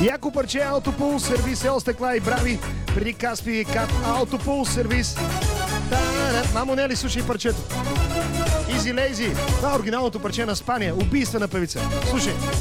Яко парче Autopool сервис, ел стекла и брави. Преди Каспи Кат Autopool сервис. Мамо, не ли слушай парчето? Easy Lazy. Това е оригиналното парче на Спания. Убийствена певица. Слушай.